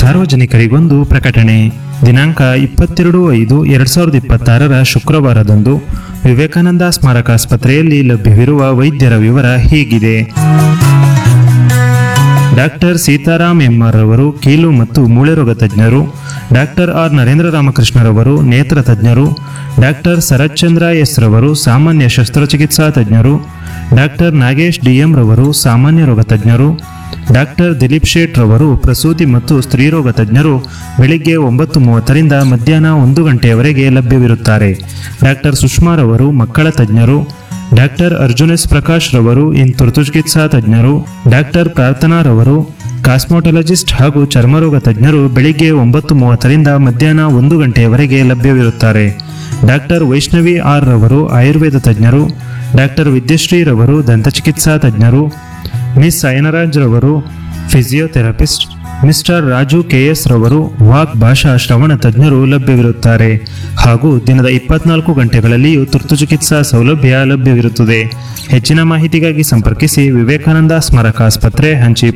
ಸಾರ್ವಜನಿಕರಿಗೊಂದು ಪ್ರಕಟಣೆ. ದಿನಾಂಕ 22/5/2026 ಶುಕ್ರವಾರದಂದು ವಿವೇಕಾನಂದ ಸ್ಮಾರಕ ಆಸ್ಪತ್ರೆಯಲ್ಲಿ ಲಭ್ಯವಿರುವ ವೈದ್ಯರ ವಿವರ ಹೀಗಿದೆ. ಡಾಕ್ಟರ್ ಸೀತಾರಾಮ್ ಎಂಆರ್ ರವರು ಕೀಲು ಮತ್ತು ಮೂಳೆ ರೋಗ ತಜ್ಞರು, ಡಾಕ್ಟರ್ ಆರ್ ನರೇಂದ್ರ ರಾಮಕೃಷ್ಣರವರು ನೇತ್ರ ತಜ್ಞರು, ಡಾಕ್ಟರ್ ಶರತ್ ಚಂದ್ರ ಎಸ್ ರವರು ಸಾಮಾನ್ಯ ಶಸ್ತ್ರಚಿಕಿತ್ಸಾ ತಜ್ಞರು, ಡಾಕ್ಟರ್ ನಾಗೇಶ್ ಡಿಎಂ ರವರು ಸಾಮಾನ್ಯ ರೋಗ ತಜ್ಞರು, ಡಾಕ್ಟರ್ ದಿಲೀಪ್ ಶೇಟ್ ರವರು ಪ್ರಸೂತಿ ಮತ್ತು ಸ್ತ್ರೀರೋಗ ತಜ್ಞರು ಬೆಳಿಗ್ಗೆ 9:30ರಿಂದ ಮಧ್ಯಾಹ್ನ 1 ಗಂಟೆಯವರೆಗೆ ಲಭ್ಯವಿರುತ್ತಾರೆ. ಡಾಕ್ಟರ್ ಸುಷ್ಮಾ ರವರು ಮಕ್ಕಳ ತಜ್ಞರು, ಡಾಕ್ಟರ್ ಅರ್ಜುನ್ ಎಸ್ ಪ್ರಕಾಶ್ ರವರು ತುರ್ತು ಚಿಕಿತ್ಸಾ ತಜ್ಞರು, ಡಾಕ್ಟರ್ ಪ್ರಾರ್ಥನಾ ರವರು ಕಾಸ್ಮೋಟೊಲಜಿಸ್ಟ್ ಹಾಗೂ ಚರ್ಮರೋಗ ತಜ್ಞರು ಬೆಳಿಗ್ಗೆ 9:30ರಿಂದ ಮಧ್ಯಾಹ್ನ 1 ಗಂಟೆಯವರೆಗೆ ಲಭ್ಯವಿರುತ್ತಾರೆ. ಡಾಕ್ಟರ್ ವೈಷ್ಣವಿ ಆರ್ ರವರು ಆಯುರ್ವೇದ ತಜ್ಞರು, ಡಾಕ್ಟರ್ ವಿದ್ಯಶ್ರೀ ರವರು ದಂತಚಿಕಿತ್ಸಾ ತಜ್ಞರು, ಮಿಸ್ ಅಯನರಾಜ್ ರವರು ಫಿಸಿಯೋಥೆರಪಿಸ್ಟ್, ಮಿಸ್ಟರ್ ರಾಜು ಕೆಎಸ್ ರವರು ವಾಕ್ ಭಾಷಾ ಶ್ರವಣ ತಜ್ಞರು ಲಭ್ಯವಿರುತ್ತಾರೆ. ಹಾಗೂ ದಿನದ 24 ಗಂಟೆಗಳಲ್ಲಿಯೂ ತುರ್ತು ಚಿಕಿತ್ಸಾ ಸೌಲಭ್ಯ ಲಭ್ಯವಿರುತ್ತದೆ. ಹೆಚ್ಚಿನ ಮಾಹಿತಿಗಾಗಿ ಸಂಪರ್ಕಿಸಿ ವಿವೇಕಾನಂದ ಸ್ಮಾರಕ ಆಸ್ಪತ್ರೆ, ಹಂಚಿ